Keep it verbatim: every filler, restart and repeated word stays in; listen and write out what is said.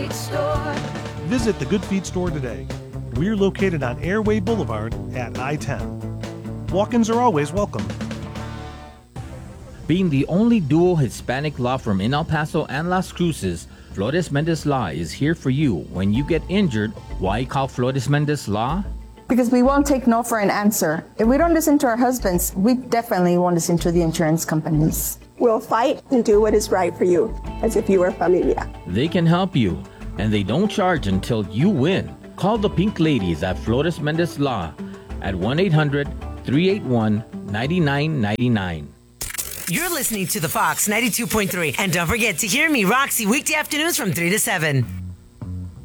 Feed Store. Visit the Good Feed Store today. We're located on Airway Boulevard at I ten. Walk-ins are always welcome. Being the only dual Hispanic law firm in El Paso and Las Cruces, Flores Mendez Law is here for you when you get injured. Why call Flores Mendez Law? Because we won't take no for an answer. If we don't listen to our husbands, we definitely won't listen to the insurance companies. We'll fight and do what is right for you, as if you were familia. They can help you, and they don't charge until you win. Call the Pink Ladies at Flores Mendez Law at one eight hundred, three eight one, nine nine nine nine. You're listening to the Fox ninety-two point three. And don't forget to hear me, Roxy, weekday afternoons from three to seven.